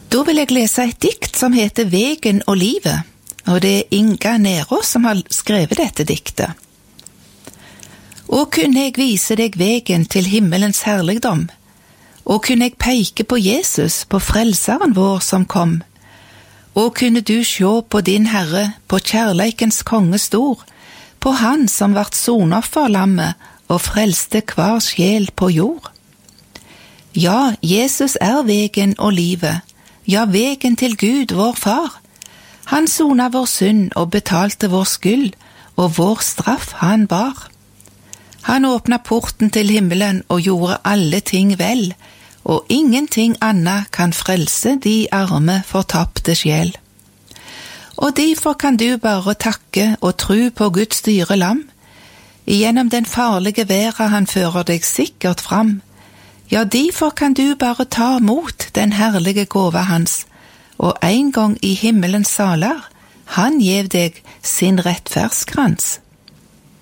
Da vil jeg lese et dikt som heter Vegen og livet, og det er Inga Nerås som har skrevet dette diktet. Og kunne jeg vise deg vegen til himmelens herligdom, og kunne jeg peke på Jesus, på frelseren vår som kom, og kunne du sjå på din Herre, på kjærleikens konge stor, på han som vart sonofferlammet og frelste hver sjel på jord. Ja, Jesus er vegen og livet, ja, vegen til Gud, vår far. Han sona vår synd og betalte vår skyld, og vår straff han bar. Han åpna porten til himmelen og gjorde alle ting vel, og ingenting annet kan frelse de arme fortapte sjel. Og derfor kan du bare takke og tru på Guds dyre lam. Gjennom den farlige væra han fører deg sikkert fram. Ja, derfor kan du bare ta mot den herlige gåva hans, og en gang i himmelens saler, han gjev deg sin rettferdskrans.